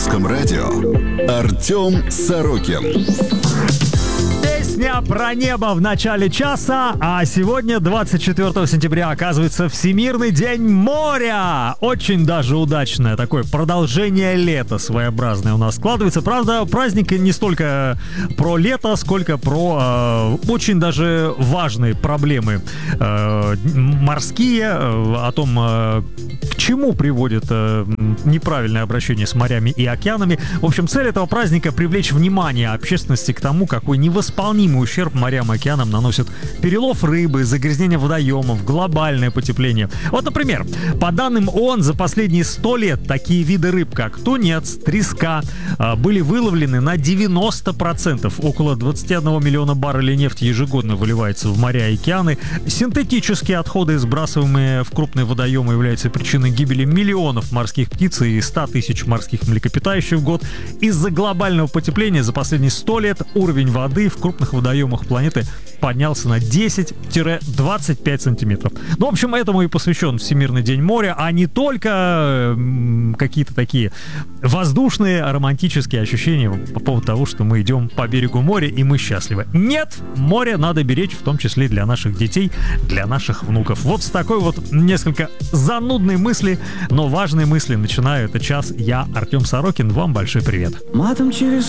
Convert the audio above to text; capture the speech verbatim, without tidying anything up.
Русском радио Артем Сорокин. Песня про небо в начале часа, а сегодня, двадцать четвёртого сентября, оказывается Всемирный день моря. Очень даже удачное такое продолжение лета своеобразное у нас складывается. Правда, праздник не столько про лето, сколько про э, очень даже важные проблемы э, морские, э, о том, э, к чему приводит э, неправильное обращение с морями и океанами. В общем, цель этого праздника — привлечь внимание общественности к тому, какой невосполнимый ущерб морям и океанам наносит перелов рыбы, загрязнение водоемов, глобальное потепление. Вот, например, по данным ООН, за последние сто лет такие виды рыб, как тунец, треска, были выловлены на девяносто процентов. Около двадцать один миллиона баррелей нефти ежегодно выливается в моря и океаны. Синтетические отходы, сбрасываемые в крупные водоемы, являются причиной гибели миллионов морских птиц и ста тысяч морских млекопитающих в год. Из-за глобального потепления за последние сто лет уровень воды в крупных водоемах планеты поднялся на десять-двадцать пять сантиметров. Ну, в общем, этому и посвящен Всемирный день моря, а не только м, какие-то такие воздушные романтические ощущения по поводу того, что мы идем по берегу моря и мы счастливы. Нет, море надо беречь, в том числе для наших детей, для наших внуков. Вот с такой вот несколько занудной мысли, но важной мысли начинаю этот час. Я, Артем Сорокин, вам большой привет. Матом через